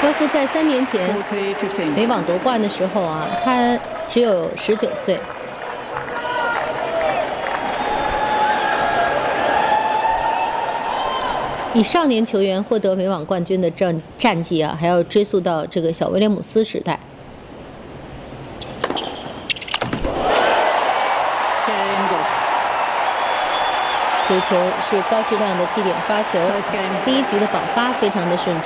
戈夫在3年前美网夺冠的时候啊，他只有19岁。以少年球员获得美网冠军的战绩啊，还要追溯到这个小威廉姆斯时代。这球是高质量的替点发球，第一局的保发非常的顺畅。